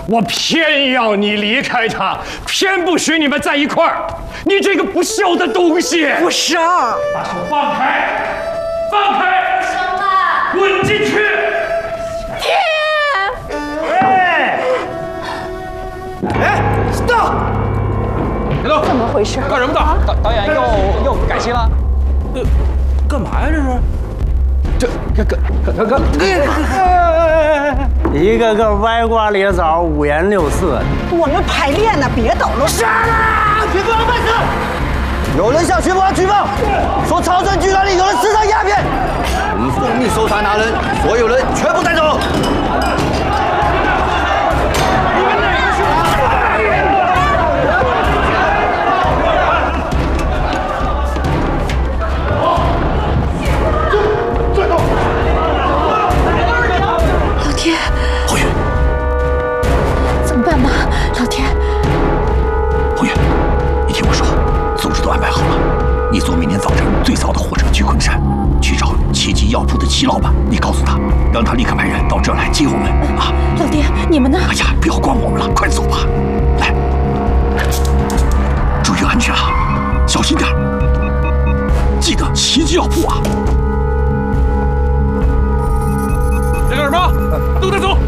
我偏要你离开他，偏不许你们在一块儿。你这个不孝的东西！ 不生， 把手放开，放开！ 生了， 滚进去！ 爹！ 哎 ，stop！ 别动！ 怎么回事？ 干什么的？ 导演又改戏了？ 干嘛呀？这是？ 一个个歪瓜裂枣，五颜六色。 我们排练呢，别捣乱！ 杀了！全部办死！有人向巡捕官举报，说朝政剧团里有人私藏鸦片。我们奉命搜查拿人，所有人全部带走。 老天， 侯爷， 怎么办呢？老天， 侯爷，你听我说，组织都安排好了。你坐明天早晨最早的火车去昆山，去找奇迹药铺的齐老板。你告诉他，让他立刻派人到这儿来接我们啊！ 老爹，你们呢？ 哎呀，不要管我们了，快走吧！来，注意安全啊，小心点，记得奇迹药铺啊！ 在干什么？都带走！